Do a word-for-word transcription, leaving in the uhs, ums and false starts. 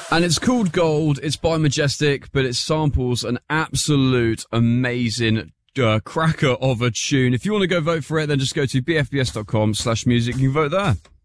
And it's called Gold. It's by Majestic, but it samples an absolute amazing uh, cracker of a tune. If you want to go vote for it, then just go to bfbs.com slash music. You can vote there.